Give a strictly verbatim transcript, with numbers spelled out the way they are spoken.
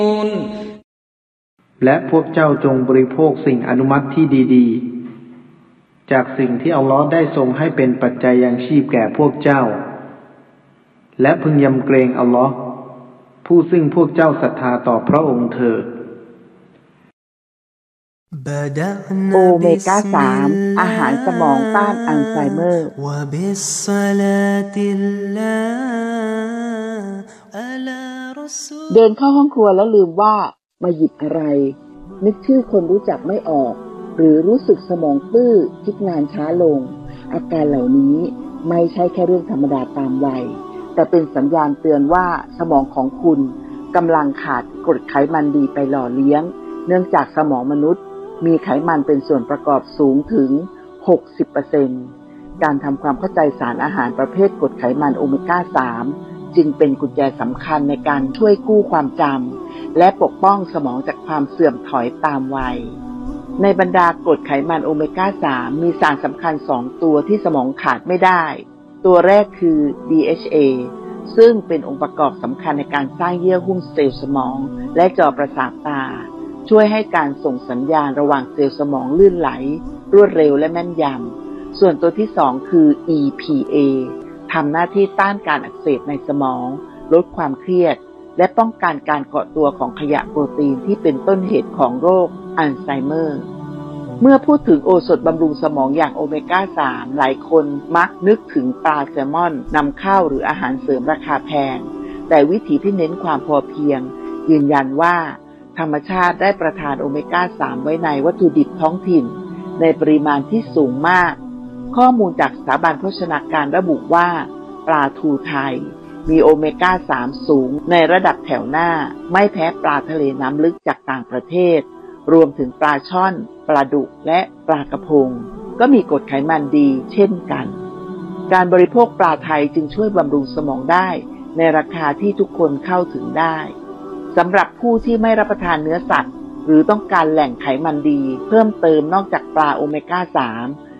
และพวกเจ้าจงบริโภคสิ่งอนุมัติที่ดีๆจากสิ่งที่อัลลอฮ์ได้ทรงให้เป็นปัจจัยยังชีพแก่พวกเจ้าและพึงยำเกรงอัลลอฮ์ผู้ซึ่งพวกเจ้าศรัทธาต่อพระองค์เถิดโอเมก้าสามอาหารสมองต้านอัลไซเมอร์เดินเข้าห้องครัวแล้วลืมว่ามาหยิบอะไรนึกชื่อคนรู้จักไม่ออกหรือรู้สึกสมองตื้อคิดงานช้าลงอาการเหล่านี้ไม่ใช่แค่เรื่องธรรมดาตามวัยแต่เป็นสัญญาณเตือนว่าสมองของคุณกำลังขาดกรดไขมันดีไปหล่อเลี้ยงเนื่องจากสมองมนุษย์มีไขมันเป็นส่วนประกอบสูงถึง หกสิบเปอร์เซ็นต์ การทำความเข้าใจสารอาหารประเภทกรดไขมันโอเมก้าสามจึงเป็นกุญแจสำคัญในการช่วยกู้ความจำและปกป้องสมองจากความเสื่อมถอยตามวัยในบรรดากรดไขมันโอเมก้าสามมีสารสำคัญสองตัวที่สมองขาดไม่ได้ตัวแรกคือ ดี เอช เอ ซึ่งเป็นองค์ประกอบสำคัญในการสร้างเยื่อหุ้มเซลล์สมองและจอประสาทตาช่วยให้การส่งสัญญาณระหว่างเซลล์สมองลื่นไหลรวดเร็วและแม่นยำส่วนตัวที่สองคือ อี พี เอ ทำหน้าที่ต้านการอักเสบในสมองลดความเครียดและป้องกันการเกาะตัวของขยะโปรตีนที่เป็นต้นเหตุของโรคอัลไซเมอร์เมื่อพูดถึงโอสถบำรุงสมองอย่างโอเมก้าสามหลายคนมักนึกถึงปลาแซลมอนนำเข้าหรืออาหารเสริมราคาแพงแต่วิถีที่เน้นความพอเพียงยืนยันว่าธรรมชาติได้ประทานโอเมก้าสามไว้ในวัตถุดิบท้องถิ่นในปริมาณที่สูงมากข้อมูลจากสถาบันโภชนาการระบุว่าปลาทูไทยมีโอเมก้าสามสูงในระดับแถวหน้าไม่แพ้ปลาทะเลน้ำลึกจากต่างประเทศรวมถึงปลาช่อนปลาดุกและปลากระพงก็มีกรดไขมันดีเช่นกันการบริโภคปลาไทยจึงช่วยบำรุงสมองได้ในราคาที่ทุกคนเข้าถึงได้สำหรับผู้ที่ไม่รับประทานเนื้อสัตว์หรือต้องการแหล่งไขมันดีเพิ่มเติมนอกจากปลาโอเมก้าสาม